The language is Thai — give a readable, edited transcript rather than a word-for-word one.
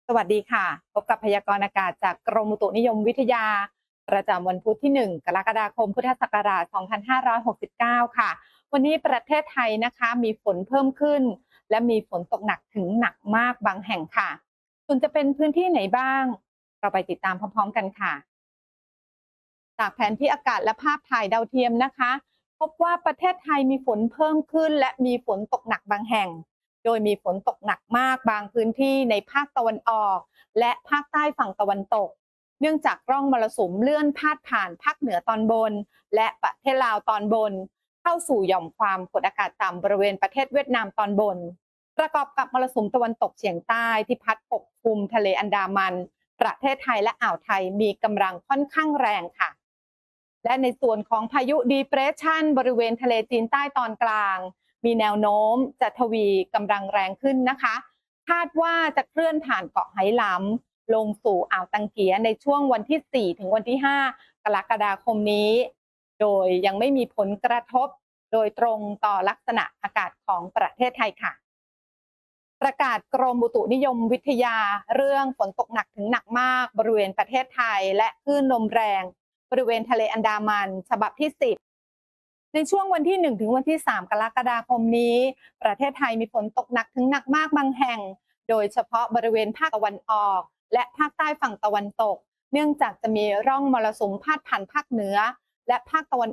สวัสดีค่ะพบกับพยากรณ์อากาศจากกรมอุตุนิยมวิทยาประจำวันพุธที่1กรกฎาคมพุทธศักราช2569ค่ะวันนี้ประเทศไทยนะคะมีฝนเพิ่มขึ้นและมีฝนตกหนักถึงหนักมากบางแห่งค่ะส่วนจะเป็นพื้นที่ไหนบ้างเราไปติดตามพร้อมๆกันค่ะจากแผนที่อากาศและภาพถ่ายดาวเทียมนะคะพบว่าประเทศไทยมีฝนเพิ่มขึ้นและมีฝนตกหนักบางแห่ง โดยมีฝนตกหนักมากบางพื้นที่ในภาคตะวันออกและภาคใต้ฝั่งตะวันตกเนื่องจากร่องมรสุมเลื่อนพาดผ่านภาคเหนือตอนบนและประเทศลาวตอนบนเข้าสู่หย่อมความกดอากาศต่ำบริเวณประเทศเวียดนามตอนบนประกอบกับมรสุมตะวันตกเฉียงใต้ที่พัดปกคลุมทะเลอันดามันประเทศไทยและอ่าวไทยมีกำลังค่อนข้างแรงค่ะ และในส่วนของพายุดีเพรสชันบริเวณทะเลจีนใต้ตอนกลางมีแนวโน้มจะทวีกำลังแรงขึ้นนะคะคาดว่าจะเคลื่อนผ่านเกาะไหหลำลงสู่อ่าวตังเกียในช่วงวันที่4ถึงวันที่5กรกฎาคมนี้โดยยังไม่มีผลกระทบโดยตรงต่อลักษณะอากาศของประเทศไทยค่ะ ประกาศกรมอุตุนิยมวิทยาเรื่องฝนตกหนักถึงหนักมากบริเวณประเทศไทยและคลื่นลมแรงบริเวณทะเลอันดามันฉบับที่10ในช่วงวันที่1ถึงวันที่3กรกฎาคมนี้ประเทศไทยมีฝนตกหนักถึงหนักมากบางแห่งโดยเฉพาะบริเวณภาคตะวันออกและภาคใต้ฝั่งตะวันตกเนื่องจากจะมีร่องมรสุมพาดผ่านภาคเหนือและภาคตะวัน